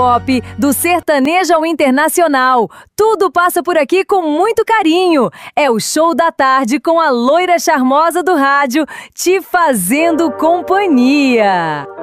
Pop, do sertanejo ao internacional, tudo passa por aqui com muito carinho. É o Show da Tarde com a loira charmosa do rádio, te fazendo companhia.